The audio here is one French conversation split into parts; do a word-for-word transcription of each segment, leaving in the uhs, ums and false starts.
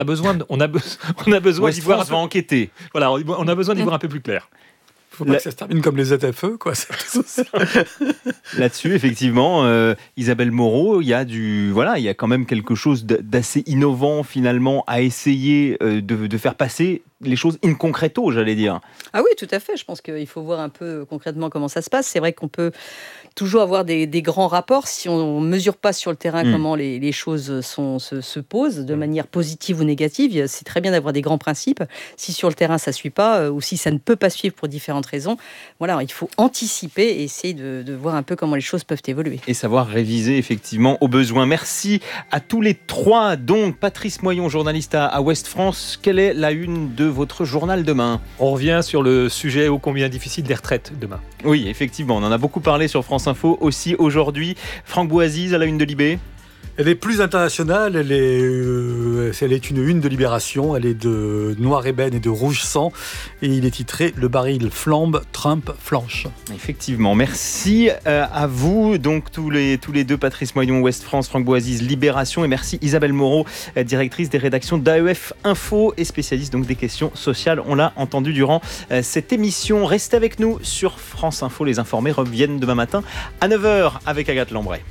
a besoin, de, on a, be- on a besoin West d'y voir. France va enquêter. Voilà, on a besoin d'y voir un peu plus clair. Il ne faut pas La- que ça se termine comme les Z F E, quoi. C'est tout ça. Là-dessus, effectivement, euh, Isabelle Moreau, il y a du, voilà, il y a quand même quelque chose d- d'assez innovant finalement à essayer euh, de, de faire passer les choses in concreto, j'allais dire. Ah oui, tout à fait. Je pense qu'il faut voir un peu concrètement comment ça se passe. C'est vrai qu'on peut toujours avoir des, des grands rapports si on ne mesure pas sur le terrain Mm. comment les, les choses sont, se, se posent de manière positive ou négative. C'est très bien d'avoir des grands principes. Si sur le terrain ça ne suit pas euh, ou si ça ne peut pas suivre pour différentes raisons, voilà, il faut anticiper et essayer de, de voir un peu comment les choses peuvent évoluer. Et savoir réviser effectivement au besoin. Merci à tous les trois. Donc, Patrice Moyon, journaliste à, à Ouest France. Quelle est la une de votre journal demain ? On revient sur le sujet ô combien difficile des retraites demain. Oui, effectivement, on en a beaucoup parlé sur France Info aussi aujourd'hui. Franck Bouaziz à la une de Libé. Elle est plus internationale, elle est, euh, elle est une une de Libération, elle est de noir ébène et de rouge sang, et il est titré « Le baril flambe, Trump flanche ». Effectivement, merci euh, à vous, donc tous les, tous les deux, Patrice Moyon, Ouest France, Franck Bouaziz, Libération, et merci Isabelle Moreau, euh, directrice des rédactions d'A E F Info et spécialiste donc des questions sociales. On l'a entendu durant euh, cette émission. Restez avec nous sur France Info, les informés reviennent demain matin à neuf heures avec Agathe Lambray.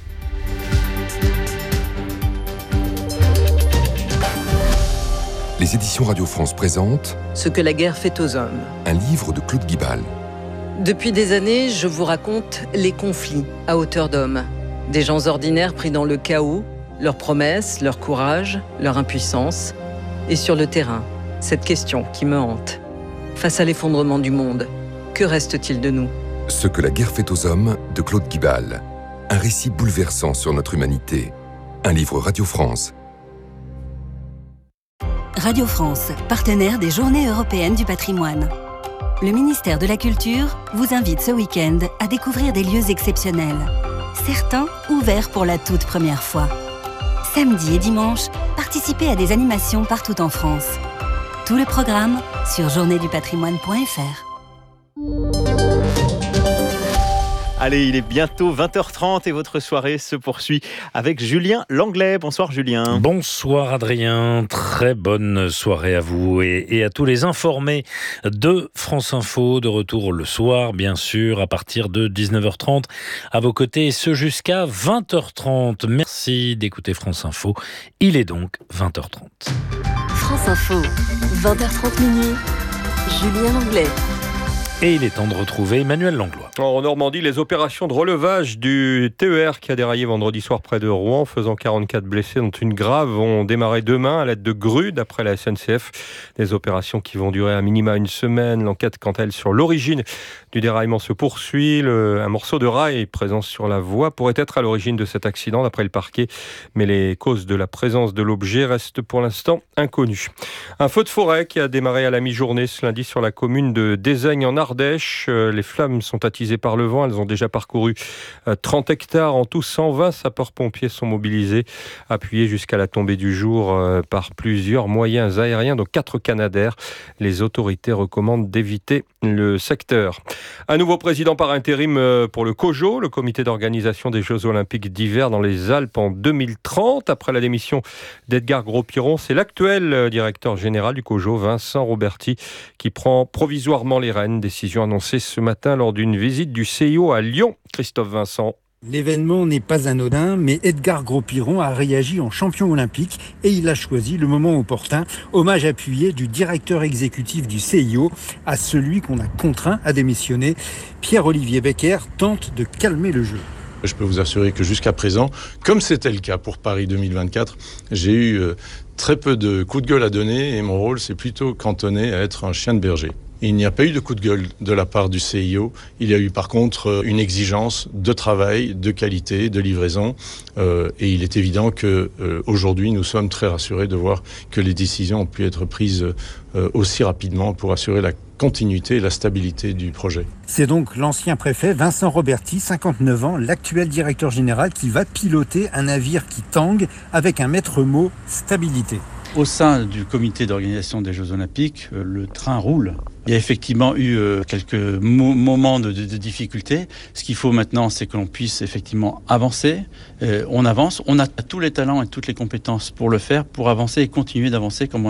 Les éditions Radio France présentent Ce que la guerre fait aux hommes. un livre de Claude Guibal. Depuis des années, je vous raconte les conflits à hauteur d'homme. Des gens ordinaires pris dans le chaos, leurs promesses, leur courage, leur impuissance. Et sur le terrain, cette question qui me hante. Face à l'effondrement du monde, que reste-t-il de nous ? Ce que la guerre fait aux hommes de Claude Guibal. Un récit bouleversant sur notre humanité. Un livre Radio France. Radio France, partenaire des Journées européennes du patrimoine. Le ministère de la Culture vous invite ce week-end à découvrir des lieux exceptionnels. Certains ouverts pour la toute première fois. Samedi et dimanche, participez à des animations partout en France. Tout le programme sur journée du patrimoine point f r. Allez, il est bientôt vingt heures trente et votre soirée se poursuit avec Julien Langlais. Bonsoir Julien. Bonsoir Adrien, très bonne soirée à vous et, et à tous les informés de France Info. De retour le soir, bien sûr, à partir de dix-neuf heures trente. À vos côtés, et ce jusqu'à vingt heures trente. Merci d'écouter France Info. Il est donc vingt heures trente. France Info, vingt heures trente minutes. Julien Langlais. Et il est temps de retrouver Emmanuel Langlois. En Normandie, les opérations de relevage du T E R qui a déraillé vendredi soir près de Rouen, faisant quarante-quatre blessés, dont une grave, vont démarrer demain à l'aide de grues, d'après la S N C F. Des opérations qui vont durer à minima une semaine. L'enquête, quant à elle, sur l'origine du déraillement se poursuit. Le, un morceau de rail présent sur la voie pourrait être à l'origine de cet accident, d'après le parquet. Mais les causes de la présence de l'objet restent pour l'instant inconnues. Un feu de forêt qui a démarré à la mi-journée ce lundi sur la commune de Dézaigne en Ardèche. Les flammes sont attisées par le vent. Elles ont déjà parcouru trente hectares. En tout, cent vingt sapeurs-pompiers sont mobilisés, appuyés jusqu'à la tombée du jour par plusieurs moyens aériens, dont quatre Canadair. Les autorités recommandent d'éviter le secteur. Un nouveau président par intérim pour le COJO, le comité d'organisation des Jeux Olympiques d'hiver dans les Alpes en deux mille trente. Après la démission d'Edgar Gros-Piron, c'est l'actuel directeur général du COJO, Vincent Roberti, qui prend provisoirement les rênes. Décision annoncée ce matin lors d'une visite du C I O à Lyon. Christophe Vincent. L'événement n'est pas anodin, mais Edgar Gros-Piron a réagi en champion olympique et il a choisi le moment opportun. Hommage appuyé du directeur exécutif du C I O à celui qu'on a contraint à démissionner. Pierre-Olivier Becker tente de calmer le jeu. Je peux vous assurer que jusqu'à présent, comme c'était le cas pour Paris deux mille vingt-quatre, j'ai eu euh, très peu de coups de gueule à donner et mon rôle s'est plutôt cantonné à être un chien de berger. Il n'y a pas eu de coup de gueule de la part du C I O. Il y a eu par contre une exigence de travail, de qualité, de livraison. Euh, et il est évident que euh, aujourd'hui, nous sommes très rassurés de voir que les décisions ont pu être prises euh, aussi rapidement pour assurer la continuité et la stabilité du projet. C'est donc l'ancien préfet Vincent Roberti, cinquante-neuf ans, l'actuel directeur général, qui va piloter un navire qui tangue avec un maître mot stabilité. Au sein du comité d'organisation des Jeux Olympiques, le train roule. Il y a effectivement eu quelques mo- moments de, de, de difficulté. Ce qu'il faut maintenant, c'est que l'on puisse effectivement avancer. Euh, on avance. On a tous les talents et toutes les compétences pour le faire, pour avancer et continuer d'avancer comme on